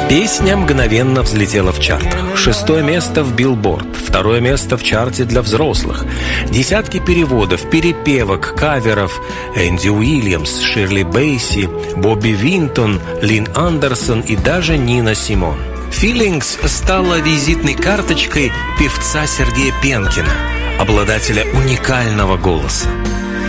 Песня мгновенно взлетела в чартах. 6-е место в Billboard, 2-е место в чарте для взрослых. Десятки переводов, перепевок, каверов: Энди Уильямс, Ширли Бейси, Бобби Винтон, Лин Андерсон и даже Нина Симон. «Feelings» стала визитной карточкой певца Сергея Пенкина, обладателя уникального голоса.